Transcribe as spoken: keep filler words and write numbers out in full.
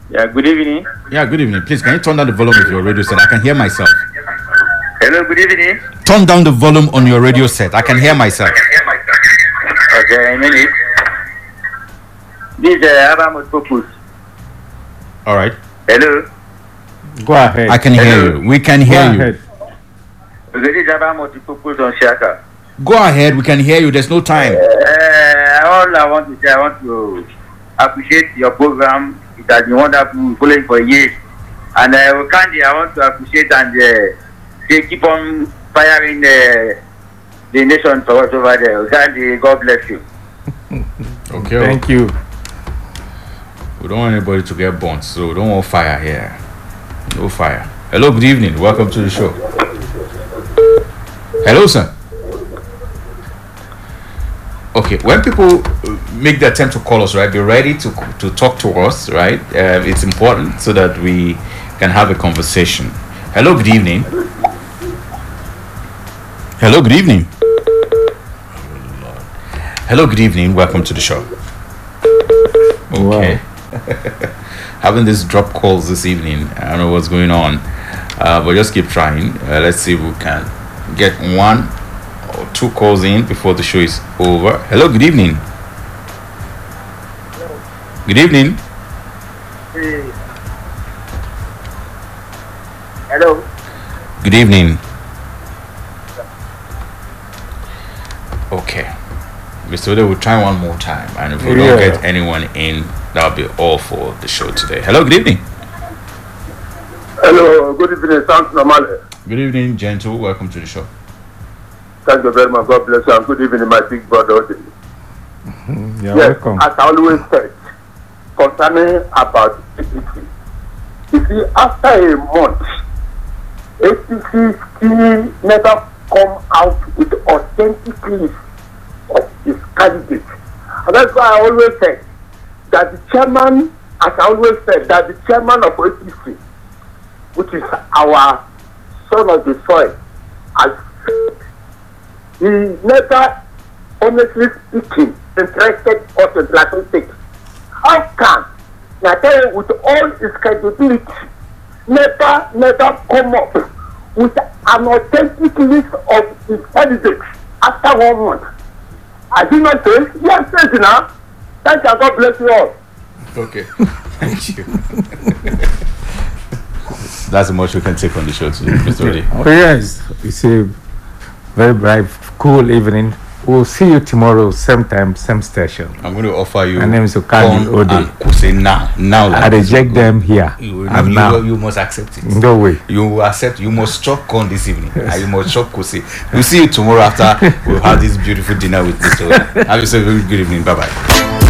Yeah, good evening. Yeah, good evening. Please, can you turn down the volume of your radio set? I can hear myself. Hello, good evening. Turn down the volume on your radio set. I can hear myself. Okay, a minute. This is uh, Abraham Purpose. All right. Hello. Go ahead. I can Hello. hear you. We can hear Go you. ahead. Okay, this is Abraham Purpose on Shaka. Go ahead. We can hear you. There's no time. Uh, all I want to say, I want to appreciate your program. It has been wonderful, following for years. And uh, Kandi, I want to appreciate and uh, say keep on firing the, the nation for us over there. Kandi, God bless you. Okay. Thank you. We don't want anybody to get burnt, so we don't want fire here. No fire. Hello, good evening. Welcome to the show. Hello, sir. Okay, when people make the attempt to call us, right, be ready to to talk to us, right? Uh, it's important so that we can have a conversation. Hello, good evening. Hello, good evening. Hello, good evening. Welcome to the show. Okay. Having this drop calls this evening. I don't know what's going on, uh, but just keep trying. Uh, let's see if we can get one or two calls in before the show is over. Hello, good evening. Good evening. Hello. Good evening. Okay. Mister Ode, we'll try one more time, and if we Yeah. don't get anyone in, that'll be all for the show today. Hello, good evening. Hello, good evening, thanks Normale. Good evening, gentle. Welcome to the show. Thank you very much, God bless you, and good evening, my big brother. You're Yes, welcome. as I always said, concerning about A P C, you see, after a month, A P C still never come out with authentic list of his candidates. And that's why I always said that the chairman, as I always said, that the chairman of A P C, which is our son of the soil, has he never, honestly speaking, interested us in Plateau State. How can Nigeria, with all his credibility, never, never come up with an authentic list of his candidates after one month? I did not say, yes, yes, now. Thank you, God bless you all. Okay. Thank you. That's the much we can take on the show today, Mister Ode. Oh, yes. It's a very bright, cool evening. We'll see you tomorrow, same time, same station. I'm going to offer you. My name is Okadi corn Ode. and Kuse now. Now, I like this. reject them here. You, and you, now. you must accept it. No way. You will accept. You must chop corn this evening. And you must chop Kuse. We'll see you tomorrow after we'll have this beautiful dinner with Mister Ode. Have yourself a very good evening. Bye bye.